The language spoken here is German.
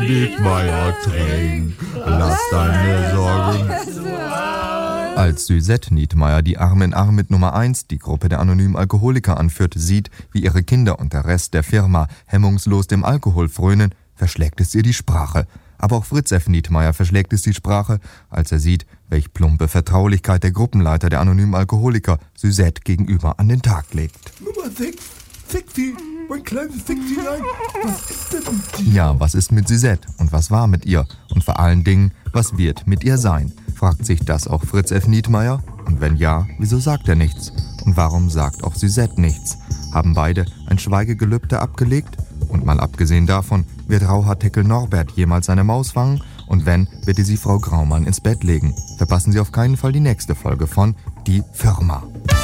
Niedmeier trinkt, lass deine Sorgen. Als Suzette Niedmeier, die Arm in Arm mit Nummer 1, die Gruppe der anonymen Alkoholiker anführt, sieht, wie ihre Kinder und der Rest der Firma hemmungslos dem Alkohol frönen, verschlägt es ihr die Sprache. Aber auch Fritz F. Niedmeier verschlägt es die Sprache, als er sieht, welch plumpe Vertraulichkeit der Gruppenleiter der anonymen Alkoholiker Suzette gegenüber an den Tag legt. Nummer 6, Fickvieh, mein kleines Fickviehlein, was ist denn mit dir? Ja, was ist mit Suzette und was war mit ihr? Und vor allen Dingen, was wird mit ihr sein? Fragt sich das auch Fritz F. Niedmeier? Und wenn ja, wieso sagt er nichts? Und warum sagt auch Suzette nichts? Haben beide ein Schweigegelübde abgelegt? Und mal abgesehen davon, wird Rauhaarteckel Norbert jemals seine Maus fangen? Und wenn, bitte sie Frau Graumann ins Bett legen. Verpassen Sie auf keinen Fall die nächste Folge von Die Firma.